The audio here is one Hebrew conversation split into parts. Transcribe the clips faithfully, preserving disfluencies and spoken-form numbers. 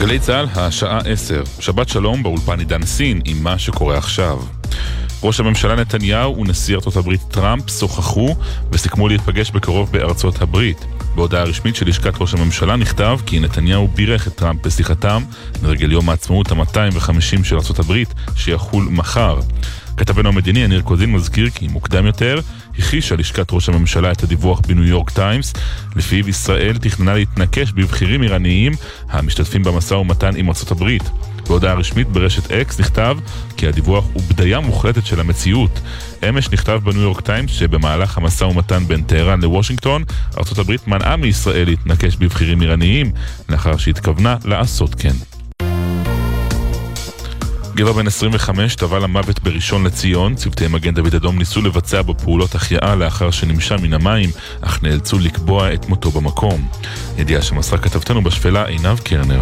גלי צהל, השעה עשר. שבת שלום, באולפן עידן סין עם מה שקורה עכשיו. ראש הממשלה נתניהו ונשיא ארצות הברית טראמפ שוחחו וסיכמו להתפגש בקרוב בארצות הברית. בהודעה הרשמית של לשכת ראש הממשלה נכתב כי נתניהו בירך את טראמפ בשיחתם לרגל יום העצמאות ה-מאתיים וחמישים של ארצות הברית שיחול מחר. כתבנו המדיני יניר קוזין מזכיר כי מוקדם יותר הכישה לשכת ראש הממשלה את הדיווח בניו יורק טיימס לפיו ישראל תכננה להתנקש בבחירים איראניים המשתתפים במשא ומתן עם ארצות הברית. בהודעה רשמית ברשת אקס נכתב כי הדיווח הוא בדיה מוחלטת של המציאות. אמש נכתב בניו יורק טיימס שבמהלך המשא ומתן בין טהרן לוושינגטון ארצות הברית מנעה מישראל להתנקש בבחירים איראניים לאחר שהתכוונה לעשות כן. גבר בן עשרים וחמש טבע למוות בראשון לציון. צוותי מגן דוד אדום ניסו לבצע בו פעולות החייאה לאחר שנמשה מן המים, אך נאלצו לקבוע את מותו במקום. ידיעה שמסרה כתבתנו בשפלה עינב קרנר.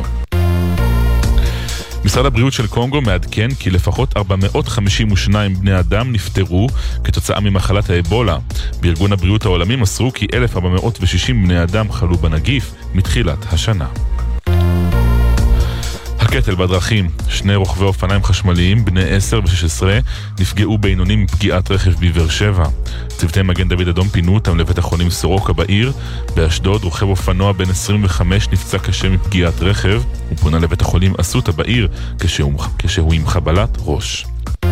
משרד הבריאות של קונגו מעדכן כי לפחות ארבע מאות חמישים ושניים בני אדם נפטרו כתוצאה ממחלת האבולה. בארגון הבריאות העולמי מסרו כי אלף ארבע מאות ושישים בני אדם חלו בנגיף מתחילת השנה. הקטל בדרכים, שני רוכבי אופניים חשמליים בני עשר ושש עשרה נפגעו בינוני מפגיעת רכב בבאר שבע. צוותי מגן דוד אדום פינו אותם לבית החולים סורוקה בעיר. באשדוד רוכב אופנוע בן עשרים וחמש נפצע קשה מפגיעת רכב ופונה לבית החולים אסותא בעיר כשהוא, כשהוא עם חבלת ראש.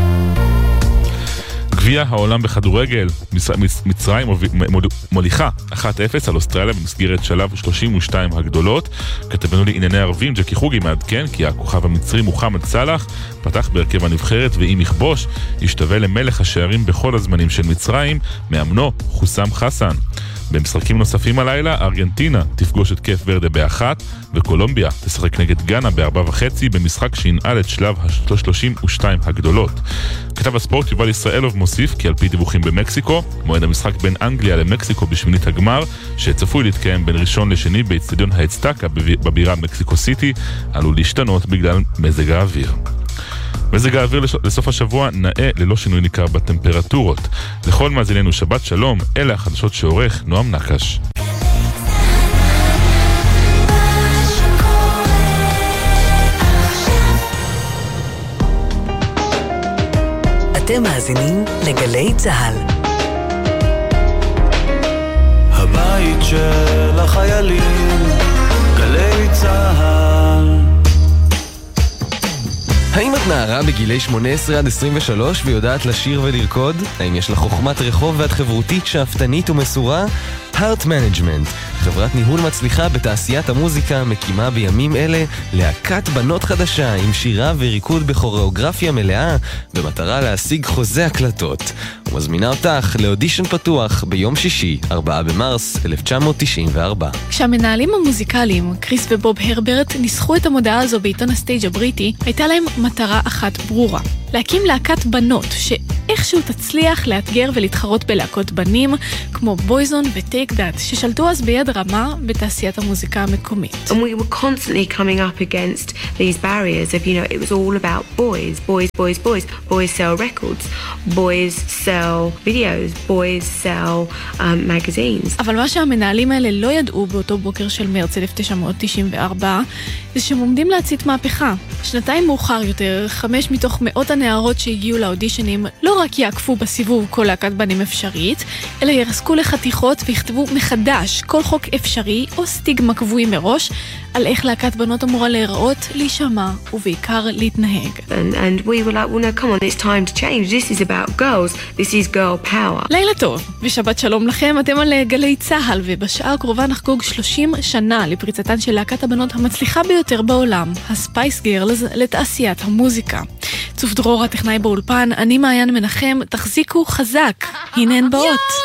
גביע העולם בכדורגל, מצרים מוליכה אחת אפס על אוסטרליה במסגרת שלב שלושים ושתיים הגדולות. כתבנו לענייני ערבים ג'קי חוגי מעדכן כי הכוכב המצרי מוחמד סלאח פתח בהרכב הנבחרת ואם יכבוש ישתווה למלך השערים בכל הזמנים של מצרים, מאמנו חוסם חסן. במשחקים נוספים הלילה, ארגנטינה תפגוש את קייפ ורדה באחת, וקולומביה תשחק נגד גאנה בארבע וחצי במשחק שינעל את שלב ה-שלושים ושתיים הגדולות. כתב הספורט יובל ישראלוב מוסיף כי על פי דיווחים במקסיקו, מועד המשחק בין אנגליה למקסיקו בשמינית הגמר, שצפוי להתקיים בין ראשון לשני באצטדיון האצטקה בבירה מקסיקו סיטי, עלול להשתנות בגלל מזג האוויר. מזג האוויר לסוף השבוע נאה ללא שינוי ניכר בטמפרטורות. לכל מאזיננו שבת שלום, אלה החדשות שעורך נועם נקש. אתם מאזינים לגלי צהל. הבית של החיילים, גלי צהל. האם את נערה בגילי שמונה עשרה עד עשרים ושלוש ויודעת לשיר ולרקוד? האם יש לך חוכמת רחוב ואת חברותית, שאפתנית ומסורה? Heart Management, חברת ניהול מצליחה בתעשיית המוזיקה, מקימה בימים אלה להקת בנות חדשה עם שירה וריקוד בכוריאוגרפיה מלאה במטרה להשיג חוזה הקלטות. ומזמינה אותך לאודישן פתוח ביום שישי, ארבעה במרס אלף תשע מאות תשעים וארבע. כשהמנהלים המוזיקליים, קריס ובוב הרברט, ניסחו את המודעה הזו בעיתון הסטייג' הבריטי, הייתה להם מטרה אחת ברורה. להקים להקת בנות שאיכשהו תצליח לאתגר ולהתחרות בלהקות בנים כמו בויזון וטייק דאט ששלטו אז ביד רמה בתעשיית המוזיקה המקומית. And we were constantly coming up against these barriers of, you know, it was all about boys, boys, boys, boys. Boys sell records, boys sell videos, boys sell um, magazines. אבל מה שהמנהלים האלה לא ידעו באותו בוקר של מרץ אלף תשע מאות תשעים וארבע זה שהם עומדים להצית מהפכה. שנתיים מאוחר יותר, חמש מתוך מאות הנערות שהגיעו לאודישנים לא רק יעקפו בסיבוב כל להקת בנים אפשרית, אלא ירסקו לחתיכות ויכתבו מחדש כל חוק אפשרי או סטיגמה קבועים מראש על איך להקת בנות אמורה להיראות, להישמע ובעיקר להתנהג. And, and we were like, well no, come on, it's time to change. This is about girls. This is girl power. לילה טוב, ושבת שלום לכם. אתם על גלי צהל, ובשעה הקרובה נחגוג שלושים שנה לפריצתן של להקת הבנות המצליחה ביותר בעולם, הספייס גירלס, לתעשיית המוזיקה. צוף דרור הטכנאי באולפן, אני מעיין מנחם, תחזיקו חזק, הנה הן באות.